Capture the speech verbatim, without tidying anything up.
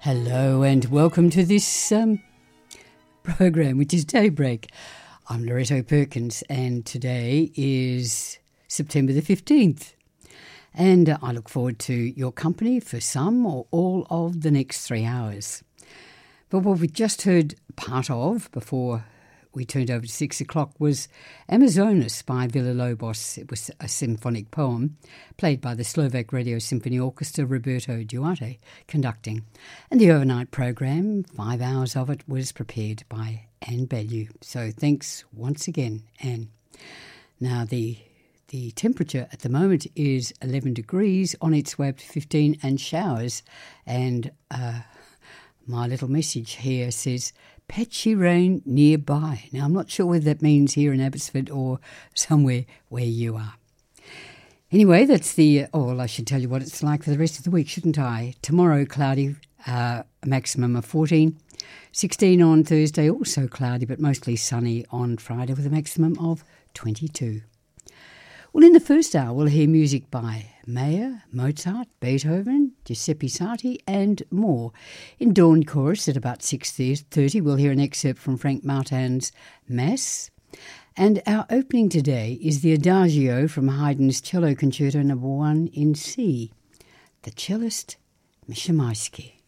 Hello and welcome to this um, program, which is Daybreak. I'm Loretto Perkins and today is September the fifteenth. And uh, I look forward to your company for some or all of the next three hours. But what we just heard part of before we turned over to six o'clock was Amazonas by Villa-Lobos. It was a symphonic poem played by the Slovak Radio Symphony Orchestra, Roberto Duarte, conducting. And the overnight program, five hours of it, was prepared by Anne Bellew. So thanks once again, Anne. Now the the temperature at the moment is eleven degrees, on its way up to fifteen, and showers. And uh, my little message here says, patchy rain nearby. Now, I'm not sure whether that means here in Abbotsford or somewhere where you are. Anyway, that's the, oh, well, I should tell you what it's like for the rest of the week, shouldn't I? Tomorrow, cloudy, uh, a maximum of fourteen. sixteen on Thursday, also cloudy, but mostly sunny on Friday with a maximum of twenty-two. Well, in the first hour, we'll hear music by Mahler, Mozart, Beethoven, Giuseppe Sarti, and more. In Dawn Chorus at about six thirty, we'll hear an excerpt from Frank Martin's Mass. And our opening today is the Adagio from Haydn's Cello Concerto Number one in C. The cellist, Misha Maisky.